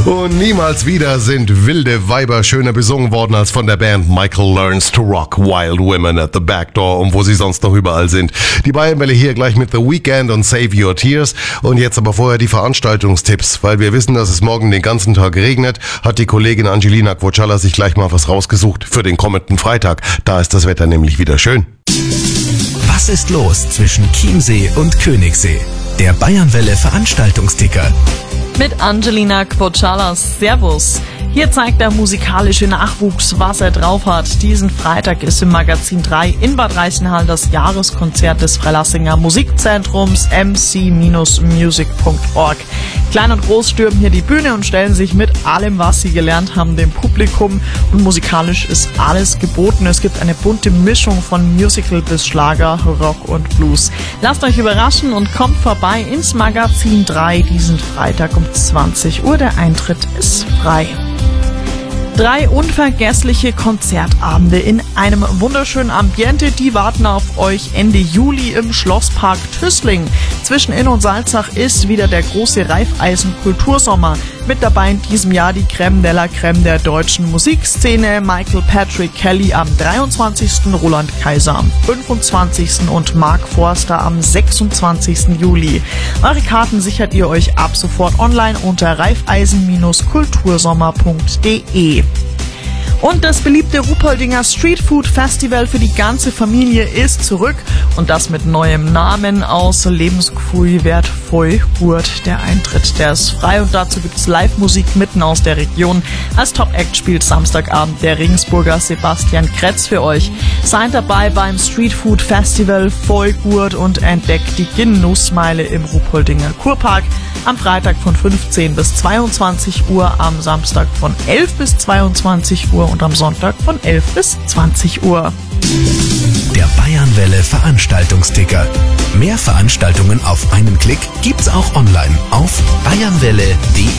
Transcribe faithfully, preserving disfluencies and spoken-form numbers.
Und niemals wieder sind wilde Weiber schöner besungen worden als von der Band Michael Learns to Rock Wild Women at the Back Door und wo sie sonst noch überall sind. Die Bayernwelle hier gleich mit The Weeknd und Save Your Tears. Und jetzt aber vorher die Veranstaltungstipps. Weil wir wissen, dass es morgen den ganzen Tag regnet, hat die Kollegin Angelina Quoccialla sich gleich mal was rausgesucht für den kommenden Freitag. Da ist das Wetter nämlich wieder schön. Was ist los zwischen Chiemsee und Königssee? Der Bayernwelle Veranstaltungsticker. Mit Angelina Quoccialla. Servus. Hier zeigt der musikalische Nachwuchs, was er drauf hat. Diesen Freitag ist im Magazin drei in Bad Reichenhall das Jahreskonzert des Freilassinger Musikzentrums m c Bindestrich music punkt org. Klein und Groß stürmen hier die Bühne und stellen sich mit allem, was sie gelernt haben, dem Publikum. Und musikalisch ist alles geboten. Es gibt eine bunte Mischung von Musical bis Schlager, Rock und Blues. Lasst euch überraschen und kommt vorbei ins Magazin drei diesen Freitag um zwanzig Uhr. Der Eintritt ist frei. Drei unvergessliche Konzertabende in einem wunderschönen Ambiente, die warten auf euch Ende Juli im Schlosspark Tüßling. Zwischen Inn und Salzach ist wieder der große Raiffeisen-Kultursommer. Mit dabei in diesem Jahr die Crème de la Crème der deutschen Musikszene, Michael Patrick Kelly am dreiundzwanzigsten, Roland Kaiser am fünfundzwanzigsten und Mark Forster am sechsundzwanzigsten Juli. Eure Karten sichert ihr euch ab sofort online unter raiffeisen Bindestrich kultursommer punkt de. Und das beliebte Ruhpoldinger Street Food Festival für die ganze Familie ist zurück und das mit neuem Namen aus Lebensgefühl wert voll gut. Der Eintritt, der ist frei und dazu gibt's Live-Musik mitten aus der Region. Als Top-Act spielt Samstagabend der Regensburger Sebastian Kretz für euch. Seid dabei beim Street Food Festival voll gut und entdeckt die Genussmeile im Ruhpoldinger Kurpark. Am Freitag von fünfzehn bis zweiundzwanzig Uhr, am Samstag von elf bis zweiundzwanzig Uhr und am Sonntag von elf bis zwanzig Uhr. Der Bayernwelle Veranstaltungsticker. Mehr Veranstaltungen auf einen Klick gibt's auch online auf bayernwelle punkt de.